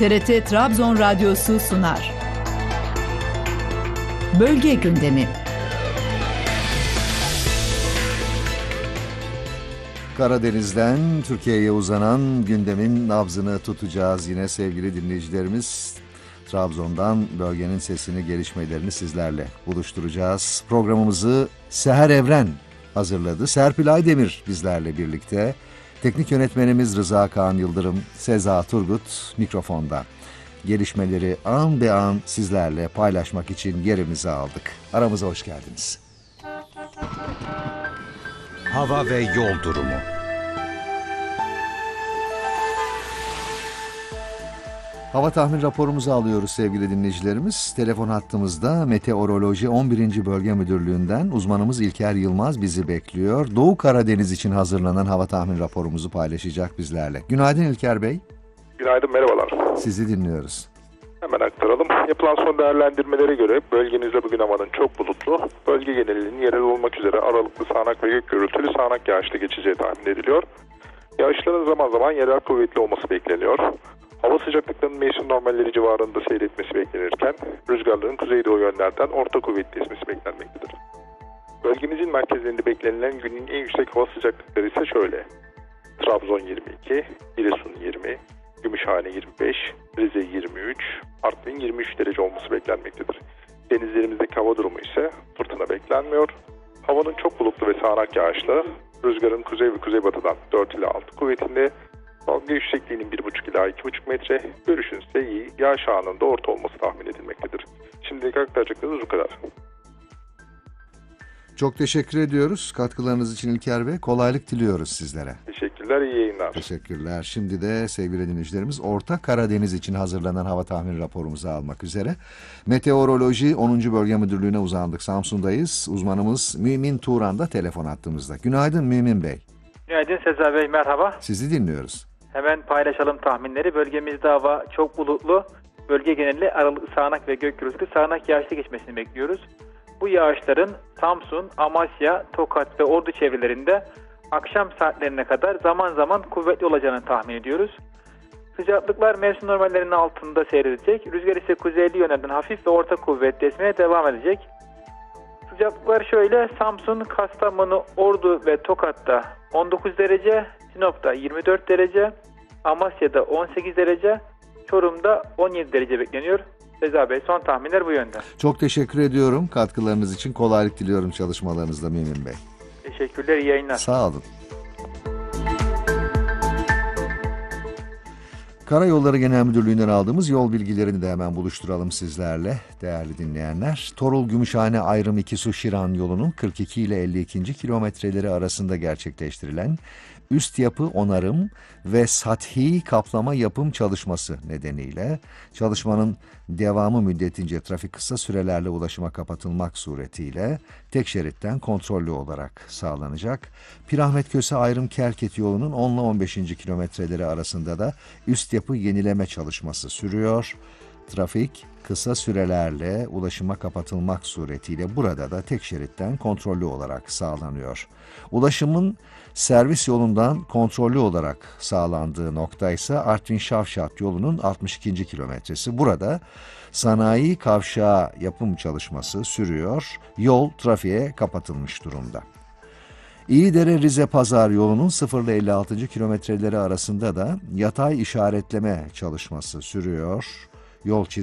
TRT Trabzon Radyosu sunar. Bölge gündemi. Karadeniz'den Türkiye'ye uzanan gündemin nabzını tutacağız yine sevgili dinleyicilerimiz. Trabzon'dan bölgenin sesini, gelişmelerini sizlerle buluşturacağız. Programımızı Seher Evren hazırladı. Serpil Aydemir bizlerle birlikte. Teknik yönetmenimiz Rıza Kaan Yıldırım, Seza Turgut mikrofonda. Gelişmeleri an be an sizlerle paylaşmak için yerimizi aldık. Aramıza hoş geldiniz. Hava ve yol durumu. Hava tahmin raporumuzu alıyoruz sevgili dinleyicilerimiz. Telefon hattımızda Meteoroloji 11. Bölge Müdürlüğü'nden uzmanımız İlker Yılmaz bizi bekliyor. Doğu Karadeniz için hazırlanan hava tahmin raporumuzu paylaşacak bizlerle. Günaydın İlker Bey. Günaydın, merhabalar. Sizi dinliyoruz. Hemen aktaralım. Yapılan son değerlendirmelere göre bölgenizde bugün havanın çok bulutlu, bölge genelinin yerel olmak üzere aralıklı sağanak ve gök gürültülü sağanak yağışlı geçeceği tahmin ediliyor. Yağışların zaman zaman yerel kuvvetli olması bekleniyor. Hava sıcaklıklarının mevsim normalleri civarında seyretmesi beklenirken rüzgarların kuzeydoğu yönlerden orta kuvvetli esmesi beklenmektedir. Bölgemizin merkezlerinde beklenilen günün en yüksek hava sıcaklıkları ise şöyle: Trabzon 22, Giresun 20, Gümüşhane 25, Rize 23, Artvin 23 derece olması beklenmektedir. Denizlerimizdeki hava durumu ise fırtına beklenmiyor. Havanın çok bulutlu ve sağanak yağışlı, rüzgarın kuzey ve kuzeybatıdan 4 ila 6 kuvvetinde, dalga yüksekliğinin 1,5 ila 2,5 metre, görüşün ise iyi, yağış anında orta olması tahmin edilmektedir. Şimdilik aktaracaklarımız bu kadar. Çok teşekkür ediyoruz katkılarınız için İlker Bey. Kolaylık diliyoruz sizlere. Teşekkürler, iyi yayınlar. Teşekkürler. Şimdi de sevgili dinleyicilerimiz Orta Karadeniz için hazırlanan hava tahmin raporumuzu almak üzere. Meteoroloji 10. Bölge Müdürlüğü'ne uzandık. Samsun'dayız. Uzmanımız Mümin Turan da telefon attığımızda. Günaydın Mümin Bey. Günaydın Seza Bey, merhaba. Sizi dinliyoruz. Hemen paylaşalım tahminleri. Bölgemizde hava çok bulutlu. Bölge geneli aralıklı sağanak ve gök gürültülü sağanak yağışlı geçmesini bekliyoruz. Bu yağışların Samsun, Amasya, Tokat ve Ordu çevrelerinde akşam saatlerine kadar zaman zaman kuvvetli olacağını tahmin ediyoruz. Sıcaklıklar mevsim normallerinin altında seyredecek. Rüzgar ise kuzeyli yönlerden hafif ve orta kuvvetli esmeye devam edecek. Sıcaklıklar şöyle: Samsun, Kastamonu, Ordu ve Tokat'ta 19 derece, Sinop'ta 24 derece, Amasya'da 18 derece, Çorum'da 17 derece bekleniyor. Seza Bey, son tahminler bu yönde. Çok teşekkür ediyorum. Katkılarınız için kolaylık diliyorum çalışmalarınızda Mümin Bey. Teşekkürler, iyi yayınlar. Sağ olun. Karayolları Genel Müdürlüğü'nden aldığımız yol bilgilerini de hemen buluşturalım sizlerle değerli dinleyenler. Torul-Gümüşhane Ayrım 2 Su-Şiran yolunun 42 ile 52. kilometreleri arasında gerçekleştirilen üst yapı onarım ve sathi kaplama yapım çalışması nedeniyle çalışmanın devamı müddetince trafik kısa sürelerle ulaşıma kapatılmak suretiyle tek şeritten kontrollü olarak sağlanacak. Pirahmetköse Ayrım Kelket yolunun 10 ile 15. kilometreleri arasında da üst yapı yenileme çalışması sürüyor. Trafik kısa sürelerle ulaşıma kapatılmak suretiyle burada da tek şeritten kontrollü olarak sağlanıyor. Ulaşımın servis yolundan kontrollü olarak sağlandığı nokta ise Artvin-Şavşat yolunun 62. kilometresi. Burada sanayi kavşağı yapım çalışması sürüyor. Yol trafiğe kapatılmış durumda. İyidere-Rize Pazar yolunun 0 ile 56. kilometreleri arasında da yatay işaretleme çalışması sürüyor. Yol